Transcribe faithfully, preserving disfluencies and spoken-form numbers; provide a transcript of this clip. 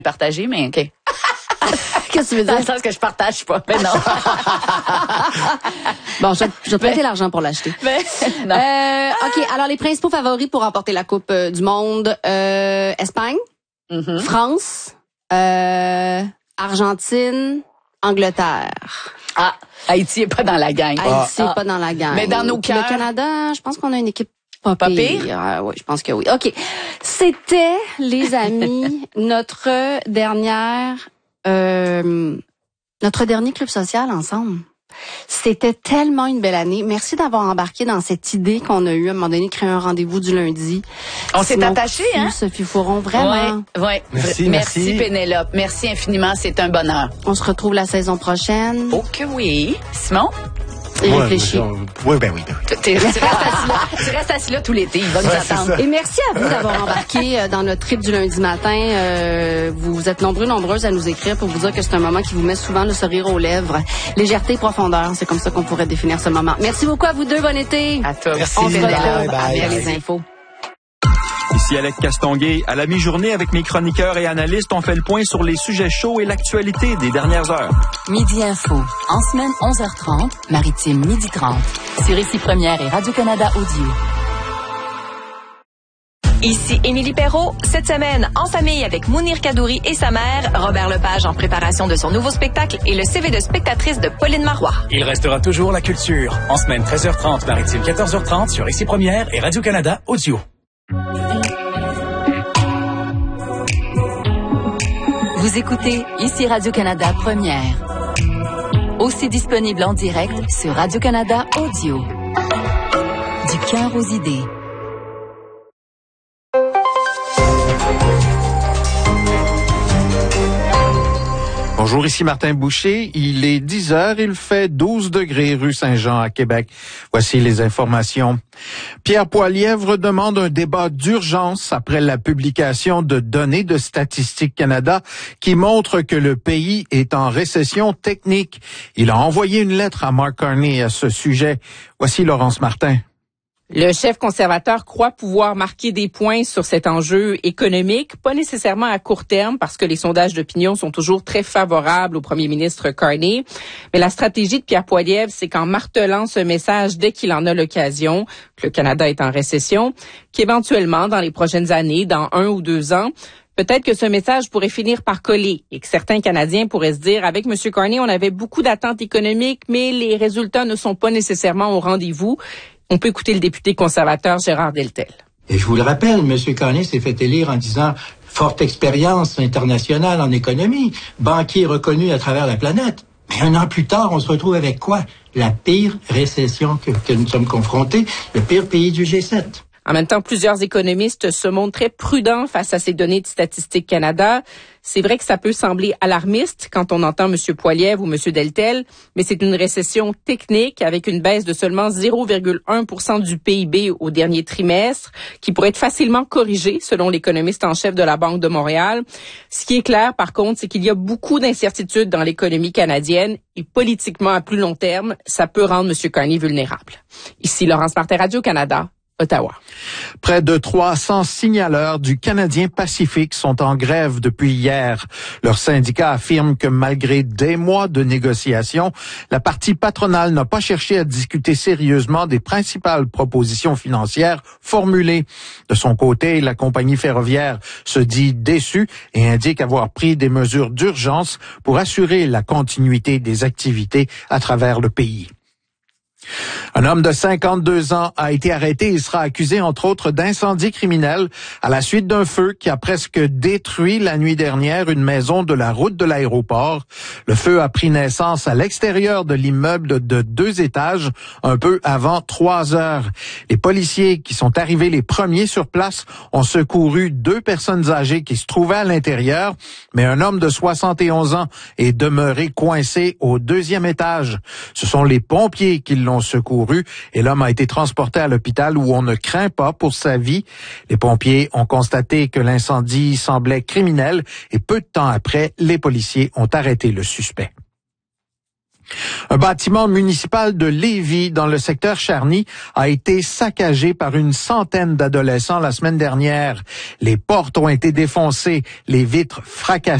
partagé, mais OK. Qu'est-ce que tu veux dire? Dans le sens que je partage pas. Mais non. Bon, je, je vais te prêter l'argent pour l'acheter. Mais non. Euh, OK, alors les principaux favoris pour remporter la Coupe euh, du Monde. Euh, Espagne, Mm-hmm. France, euh, Argentine, Angleterre. Ah, Haïti est pas dans la gang. Haïti n'est Ah. pas dans la gang. Mais dans nos Puis cœurs. Le Canada, je pense qu'on a une équipe pas, Pas pire. pire? Ah, oui, je pense que oui. OK. C'était, les amis, notre dernière... Euh, notre dernier club social ensemble. C'était tellement une belle année. Merci d'avoir embarqué dans cette idée qu'on a eue à un moment donné, créer un rendez-vous du lundi. On s'est Simon attaché, Coutu, hein? Sophie Fouron, vraiment. Ouais, ouais. Merci, merci. merci. Pénélope. Merci infiniment. C'est un bonheur. On se retrouve la saison prochaine. Oh que oui. Simon? Et Ouais, réfléchis. Oui, ben oui, ben oui. Tu, tu restes assis là, tu restes assis là tout l'été. Il va nous Ouais, c'est attendre. ça. Et merci à vous d'avoir embarqué euh, dans notre trip du lundi matin. Euh, vous êtes nombreux, nombreuses à nous écrire pour vous dire que c'est un moment qui vous met souvent le sourire aux lèvres. Légèreté, profondeur, c'est comme ça qu'on pourrait définir ce moment. Merci beaucoup à vous deux, bon été. À toi. Merci. On se Bye, retrouve bye, après bye. les infos. Ici Alex Castonguay. À la mi-journée, avec mes chroniqueurs et analystes, on fait le point sur les sujets chauds et l'actualité des dernières heures. Midi Info. En semaine, onze heures trente, Maritime, midi trente. Sur Ici Première et Radio-Canada Audio. Ici Émilie Perrault. Cette semaine, en famille avec Mounir Kadouri et sa mère, Robert Lepage en préparation de son nouveau spectacle et le C V de spectatrice de Pauline Marois. Il restera toujours la culture. En semaine, treize heures trente, Maritime, quatorze heures trente, sur Ici Première et Radio-Canada Audio. Vous écoutez Ici Radio-Canada Première. Aussi disponible en direct sur Radio-Canada Audio. Du cœur aux idées. Bonjour, ici Martin Boucher. Il est dix heures, il fait douze degrés rue Saint-Jean à Québec. Voici les informations. Pierre Poilievre demande un débat d'urgence après la publication de données de Statistique Canada qui montrent que le pays est en récession technique. Il a envoyé une lettre à Mark Carney à ce sujet. Voici Laurence Martin. Le chef conservateur croit pouvoir marquer des points sur cet enjeu économique, pas nécessairement à court terme parce que les sondages d'opinion sont toujours très favorables au premier ministre Carney. Mais la stratégie de Pierre Poilievre, c'est qu'en martelant ce message dès qu'il en a l'occasion, que le Canada est en récession, qu'éventuellement, dans les prochaines années, dans un ou deux ans, peut-être que ce message pourrait finir par coller et que certains Canadiens pourraient se dire, avec M. Carney, on avait beaucoup d'attentes économiques, mais les résultats ne sont pas nécessairement au rendez-vous. On peut écouter le député conservateur Gérard Deltel. Et je vous le rappelle, M. Carney s'est fait élire en disant « forte expérience internationale en économie, banquier reconnu à travers la planète ». Mais un an plus tard, on se retrouve avec quoi? La pire récession que, que nous sommes confrontés, le pire pays du G sept. En même temps, plusieurs économistes se montrent très prudents face à ces données de Statistique Canada. C'est vrai que ça peut sembler alarmiste quand on entend M. Poilievre ou M. Deltel, mais c'est une récession technique avec une baisse de seulement zéro virgule un pour cent du P I B au dernier trimestre, qui pourrait être facilement corrigée selon l'économiste en chef de la Banque de Montréal. Ce qui est clair, par contre, c'est qu'il y a beaucoup d'incertitudes dans l'économie canadienne et politiquement, à plus long terme, ça peut rendre M. Carney vulnérable. Ici Laurence Martin, Radio-Canada. Ottawa. Près de trois cents signaleurs du Canadien Pacifique sont en grève depuis hier. Leur syndicat affirme que malgré des mois de négociations, la partie patronale n'a pas cherché à discuter sérieusement des principales propositions financières formulées. De son côté, la compagnie ferroviaire se dit déçue et indique avoir pris des mesures d'urgence pour assurer la continuité des activités à travers le pays. Un homme de cinquante-deux ans a été arrêté et sera accusé, entre autres, d'incendie criminel à la suite d'un feu qui a presque détruit la nuit dernière une maison de la route de l'aéroport. Le feu a pris naissance à l'extérieur de l'immeuble de deux étages, un peu avant trois heures. Les policiers qui sont arrivés les premiers sur place ont secouru deux personnes âgées qui se trouvaient à l'intérieur, mais un homme de soixante et onze ans est demeuré coincé au deuxième étage. Ce sont les pompiers qui l'ont secouru et l'homme a été transporté à l'hôpital où on ne craint pas pour sa vie. Les pompiers ont constaté que l'incendie semblait criminel et peu de temps après, les policiers ont arrêté le suspect. Un bâtiment municipal de Lévis, dans le secteur Charny, a été saccagé par une centaine d'adolescents la semaine dernière. Les portes ont été défoncées, les vitres fracassées.